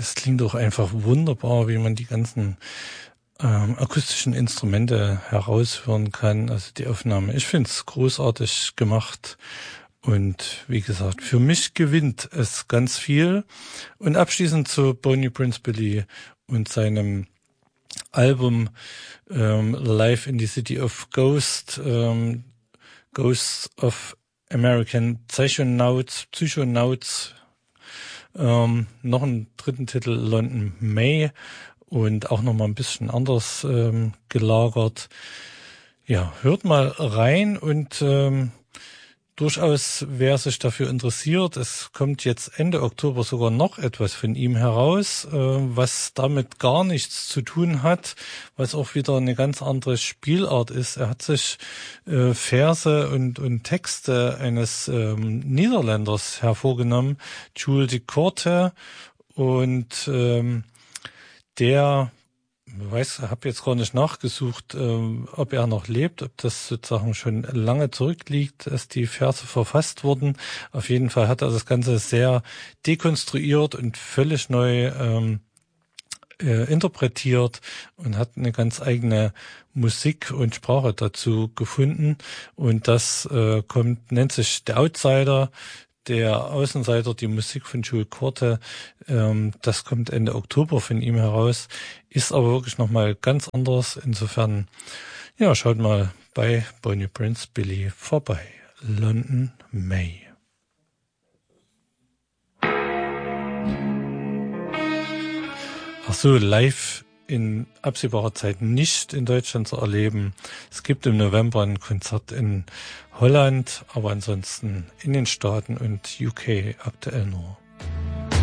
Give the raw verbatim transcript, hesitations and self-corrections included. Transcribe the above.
es klingt auch einfach wunderbar, wie man die ganzen ähm, akustischen Instrumente heraushören kann. Also die Aufnahme, ich finde es großartig gemacht. Und wie gesagt, für mich gewinnt es ganz viel. Und abschließend zu Bonnie Prince Billy und seinem Album ähm, Live in the City of Ghost, ähm, Ghosts of American Psychonauts, Psychonauts, ähm, noch einen dritten Titel, London May, und auch noch mal ein bisschen anders ähm, gelagert. Ja, hört mal rein und ähm, durchaus, wer sich dafür interessiert, es kommt jetzt Ende Oktober sogar noch etwas von ihm heraus, äh, was damit gar nichts zu tun hat, was auch wieder eine ganz andere Spielart ist. Er hat sich äh, Verse und, und Texte eines ähm, Niederländers hervorgenommen, Jules de Korte, und ähm, der Ich weiß, habe jetzt gar nicht nachgesucht, ähm, ob er noch lebt, ob das sozusagen schon lange zurückliegt, dass die Verse verfasst wurden. Auf jeden Fall hat er das Ganze sehr dekonstruiert und völlig neu ähm, äh, interpretiert und hat eine ganz eigene Musik und Sprache dazu gefunden. Und das äh, kommt, nennt sich der Outsider, der Außenseiter, die Musik von Jules Korte, ähm, das kommt Ende Oktober von ihm heraus, ist aber wirklich nochmal ganz anders. Insofern, ja, schaut mal bei Bonnie Prince Billy vorbei. London May. Ach so, live in absehbarer Zeit nicht in Deutschland zu erleben. Es gibt im November ein Konzert in Holland, aber ansonsten in den Staaten und U K aktuell nur.